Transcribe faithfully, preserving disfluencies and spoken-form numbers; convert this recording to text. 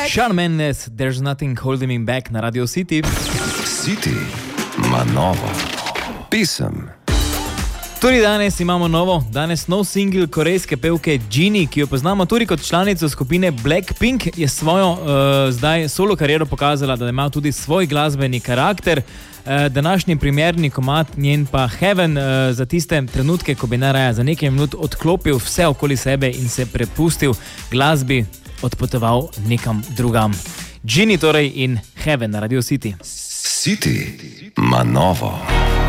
Shawn Mendes, There's Nothing Holding Me Back na Radio City. City ima novo pisem. Tudi danes imamo novo, danes nov singl korejske pevke Jinnie, ki jo poznamo tudi kot članico skupine Blackpink, je svojo uh, zdaj solo kariero pokazala, da ima tudi svoj glasbeni karakter. Uh, današnji primerni komad njen pa Heaven uh, za tiste trenutke, ko bi najraje za nekaj minut odklopil vse okoli sebe in se prepustil glasbi, odpotoval nekam drugam. Jinnie torej in Heaven na Radio City. City ima novo.